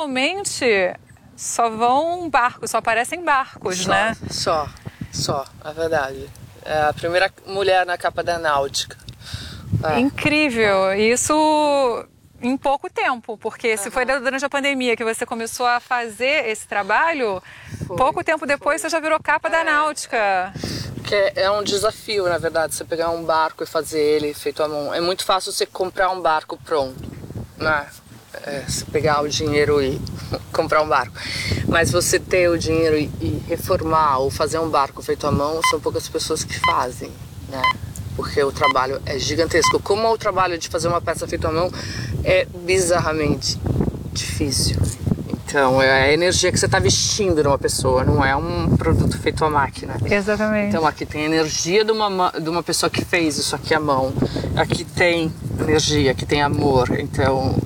atualmente só vão barcos, só aparecem barcos, né? Só, é verdade. É a primeira mulher na capa da Náutica. Incrível, isso em pouco tempo, porque se foi durante a pandemia que você começou a fazer esse trabalho, pouco tempo depois você já virou capa da Náutica. Que é um desafio, na verdade, você pegar um barco e fazer ele feito à mão. É muito fácil você comprar um barco pronto, né? Você pegar o dinheiro e comprar um barco. Mas você ter o dinheiro e reformar ou fazer um barco feito à mão, são poucas pessoas que fazem, né? Porque o trabalho é gigantesco. Como o trabalho de fazer uma peça feita à mão é bizarramente difícil. Então, é a energia que você está vestindo numa pessoa, não é um produto feito à máquina. Exatamente. Então, aqui tem a energia de uma pessoa que fez isso aqui à mão. Aqui tem energia, aqui tem amor. Então,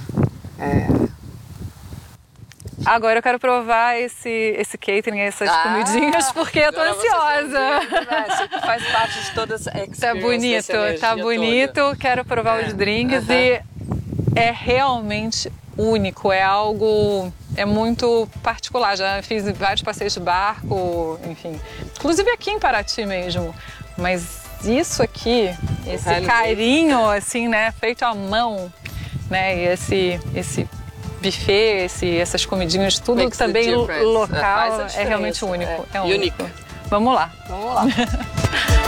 Agora eu quero provar esse catering, essas comidinhas, porque eu tô ansiosa. Isso faz parte de toda essa experiência. Tá bonito, toda. Quero provar os drinks e é realmente único, é algo, é muito particular. Já fiz vários passeios de barco, enfim, inclusive aqui em Paraty mesmo, mas isso aqui, esse carinho assim, né, feito à mão, né, e esse buffet, essas comidinhas, tudo que também local é realmente único. É único. Vamos lá. Vamos lá.